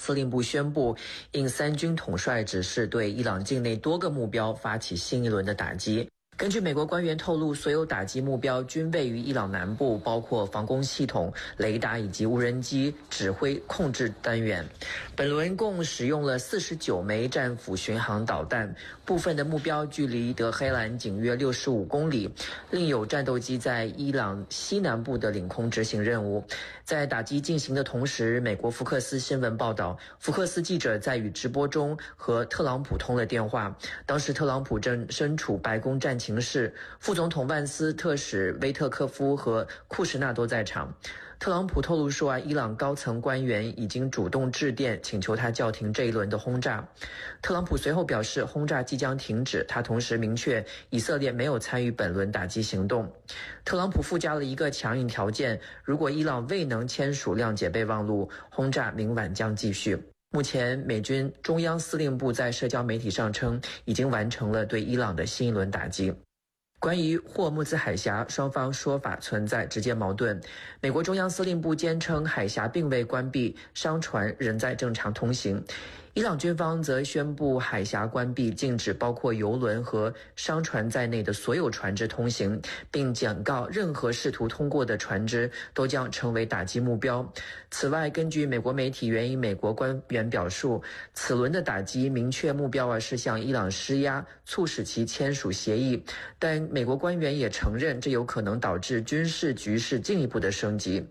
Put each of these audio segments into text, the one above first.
司令部宣布，应三军统帅指示，对伊朗境内多个目标发起新一轮的打击。根据美国官员透露，所有打击目标均位于伊朗南部，包括防空系统、雷达以及无人机指挥控制单元。本轮共使用了49枚战斧巡航导弹，部分的目标距离德黑兰仅约65公里，另有战斗机在伊朗西南部的领空执行任务。在打击进行的同时，美国福克斯新闻报道，福克斯记者在与直播中和特朗普通了电话，当时特朗普正身处白宫战情室，副总统万斯、特使威特科夫和库什纳都在场。特朗普透露说，伊朗高层官员已经主动致电请求他叫停这一轮的轰炸。特朗普随后表示，轰炸即将停止，他同时明确以色列没有参与本轮打击行动。特朗普附加了一个强硬条件，如果伊朗未能签署谅解备忘录，轰炸明晚将继续。目前，美军中央司令部在社交媒体上称，已经完成了对伊朗的新一轮打击。关于霍木兹海峡，双方说法存在直接矛盾。美国中央司令部坚称海峡并未关闭，商船仍在正常通行。伊朗军方则宣布海峡关闭，禁止包括油轮和商船在内的所有船只通行，并警告任何试图通过的船只都将成为打击目标。此外，根据美国媒体援引美国官员表述，此轮的打击明确目标是向伊朗施压，促使其签署协议。但美国官员也承认，这有可能导致军事局势进一步的升级。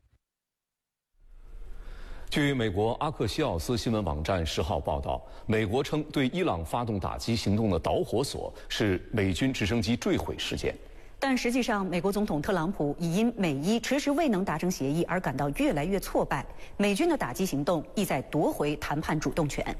据美国阿克西奥斯新闻网站10号报道，美国称对伊朗发动打击行动的导火索是美军直升机坠毁事件。 但实际上，美国总统特朗普已因美伊迟迟未能达成协议而感到越来越挫败，美军的打击行动意在夺回谈判主动权。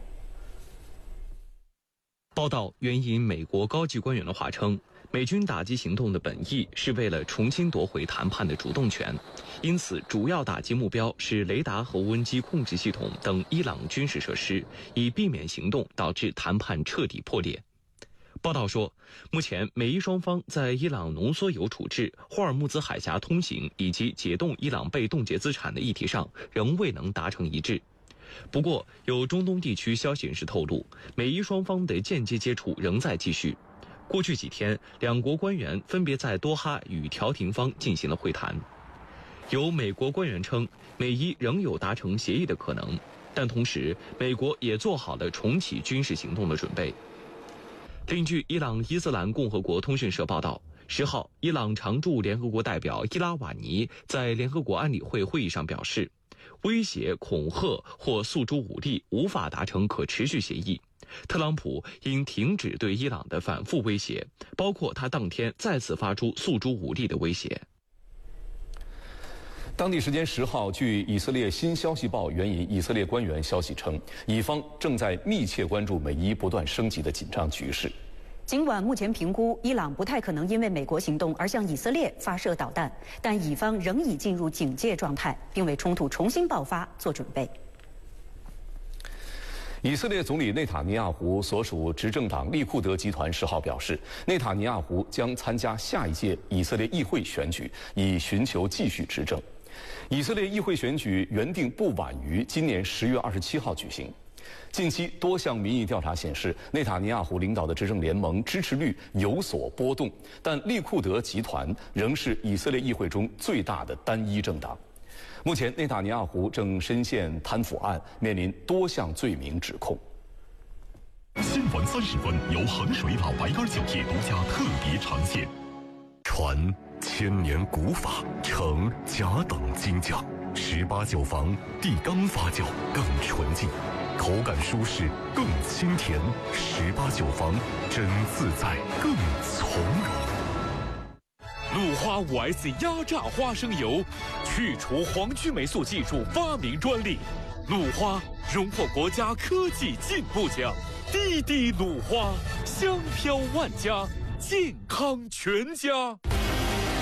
报道援引美国高级官员的话称，美军打击行动的本意是为了重新夺回谈判的主动权，因此主要打击目标是雷达和无人机控制系统等伊朗军事设施，以避免行动导致谈判彻底破裂。报道说，目前美伊双方在伊朗浓缩铀处置、霍尔木兹海峡通行以及解冻伊朗被冻结资产的议题上仍未能达成一致。不过，有中东地区消息人士透露，美伊双方的间接接触仍在继续。过去几天，两国官员分别在多哈与调停方进行了会谈。有美国官员称，美伊仍有达成协议的可能，但同时，美国也做好了重启军事行动的准备。另据伊朗伊斯兰共和国通讯社报道，10号，伊朗常驻联合国代表伊拉瓦尼在联合国安理会会议上表示，威胁、恐吓或诉诸武力无法达成可持续协议。特朗普应停止对伊朗的反复威胁，包括他当天再次发出诉诸武力的威胁。 当地时间10号，据以色列新消息报援引以色列官员消息称，以方正在密切关注美伊不断升级的紧张局势。 尽管目前评估伊朗不太可能因为美国行动而向以色列发射导弹，但以方仍已进入警戒状态，并为冲突重新爆发做准备。 以色列总理内塔尼亚胡所属执政党利库德集团10号表示，内塔尼亚胡将参加下一届以色列议会选举，以寻求继续执政。以色列议会选举原定不晚于今年10月27号举行。近期多项民意调查显示，内塔尼亚胡领导的执政联盟支持率有所波动，但利库德集团仍是以色列议会中最大的单一政党。目前，内塔尼亚胡正深陷贪腐案，面临多项罪名指控。 新闻30分由衡水老白干酒业独家特别呈现。传千年古法，承甲等精匠，18酒房地缸发酵更纯净，口感舒适更清甜，18酒房真自在更从容。 鲁花5S 压榨花生油，去除黄曲霉素技术发明专利，鲁花荣获国家科技进步奖，滴滴鲁花，香飘万家，健康全家。